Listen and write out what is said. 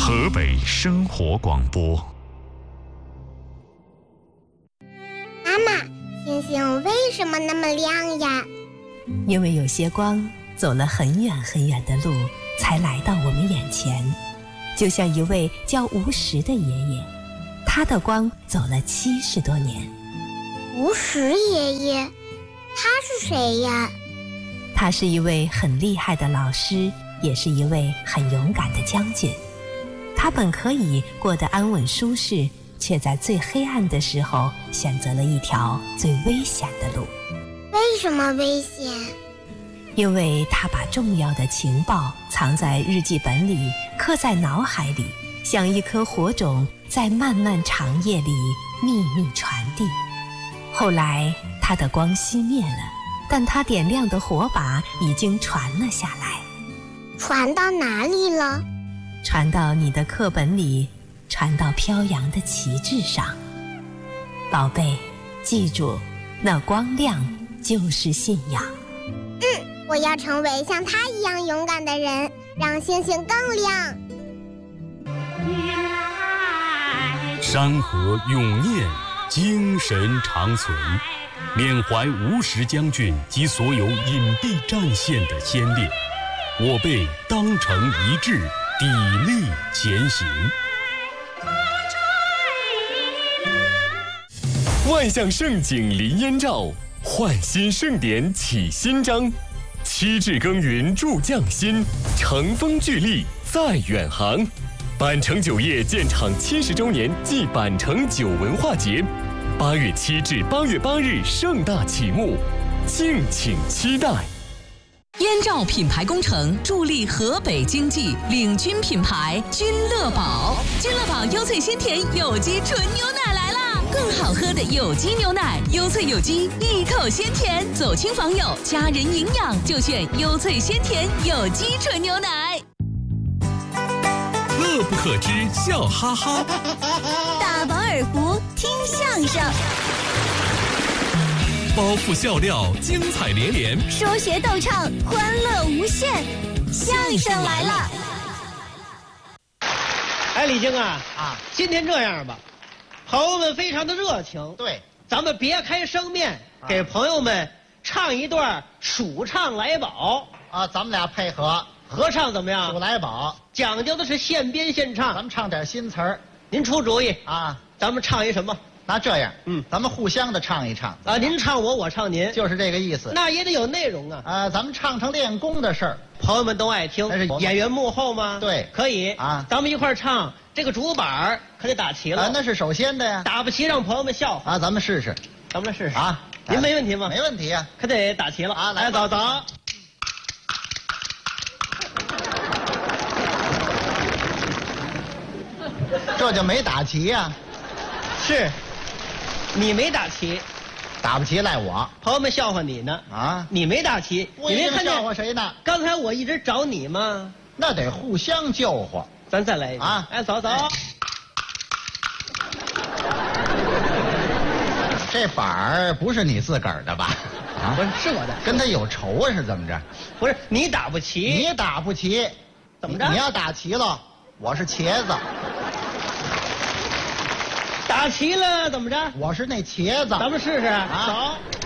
河北生活广播。 妈妈，星星为什么那么亮呀？ 因为有些光走了很远很远的路，才来到我们眼前。就像一位叫吴石的爷爷，他的光走了70多年。 吴石爷爷，他是谁呀？ 他是一位很厉害的老师，也是一位很勇敢的将军。他本可以过得安稳舒适，却在最黑暗的时候选择了一条最危险的路。 为什么危险？ 因为他把重要的情报藏在日记本里，刻在脑海里，像一颗火种，在漫漫长夜里秘密传递。后来他的光熄灭了，但他点亮的火把已经传了下来。 传到哪里了？ 传到你的课本里，传到飘扬的旗帜上。宝贝，记住，那光亮就是信仰。 我要成为像他一样勇敢的人，让星星更亮。 山河永念，精神长存，缅怀吴石将军及所有隐蔽战线的先烈，我辈当成一致，砥砺前行。 万象盛景临燕赵，焕新盛典启新章。七至耕耘助匠心，乘风聚力在远航。板城酒业建厂70周年暨板城酒文化节，8月7至8月8日盛大启幕，敬请期待。 燕赵品牌工程助力河北经济，领军品牌君乐宝。君乐宝优萃鲜甜有机纯牛奶来啦！更好喝的有机牛奶，优萃有机，一口鲜甜，走亲访友，家人营养就选优萃鲜甜有机纯牛奶。 乐不可支，笑哈哈。 大饱耳福，听相声。 包袱笑料，精彩连连； 说学逗唱，欢乐无限。相声来了！ 哎，李菁啊，今天这样吧，朋友们非常的热情， 对， 咱们别开生面，给朋友们唱一段数唱来宝啊，咱们俩配合合唱怎么样？ 数来宝讲究的是现编现唱， 咱们唱点新词儿。 您出主意啊， 咱们唱一什么？ 那这样，咱们互相的唱一唱啊，您唱我，我唱您， 就是这个意思。 那也得有内容啊。 咱们唱唱练功的事儿， 朋友们都爱听。 那是演员幕后吗？ 对， 可以啊。 咱们一块儿唱，这个竹板可得打齐了。 那是首先的呀。 打不齐让朋友们笑话。 咱们试试， 咱们来试试啊。 您没问题吗？ 没问题啊， 可得打齐了啊。来，走。 这就没打齐呀。 是，你没打齐， 打不齐赖我。 朋友们笑话你呢啊！你没打齐， 你没看见笑话谁呢？ 刚才我一直找你吗？ 那得互相救活。 咱再来一个啊！哎，走。 这板儿不是你自个儿的吧？啊， 不是，是我的。 跟他有仇啊？是怎么着？ 不是，你打不齐。 你打不齐， 怎么着？ 你要打齐了，我是茄子。 打齐了怎么着？ 我是那茄子。 咱们试试啊！走。